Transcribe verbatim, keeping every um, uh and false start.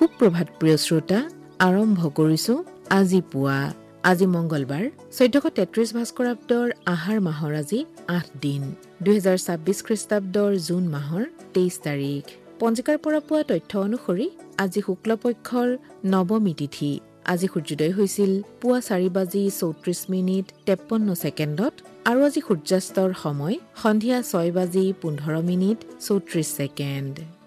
সুপ্ৰভাত প্ৰিয় শ্ৰোতা, আৰম্ভ কৰিছো আজি পুৱা। আজি মংগলবাৰ চৈধ্যশ তেত্ৰিশ ভাস্কৰাব্দৰ আহাৰ মাহৰ আজি আঠ দিন, দুহেজাৰ ছাব্বিশ খ্ৰীষ্টাব্দৰ জুন মাহৰ তেইশ তাৰিখ। পঞ্জিকাৰ পৰা পোৱা তথ্য অনুসৰি আজি শুক্লপক্ষৰ নৱমী তিথি। আজি সূৰ্যোদয় হৈছিল পুৱা চাৰি বাজি চৌত্ৰিশ মিনিট তেপন্ন ছেকেণ্ডত আৰু আজি সূৰ্যাস্তৰ সময় সন্ধিয়া ছয় বাজি পোন্ধৰ মিনিট চৌত্ৰিশ ছেকেণ্ড।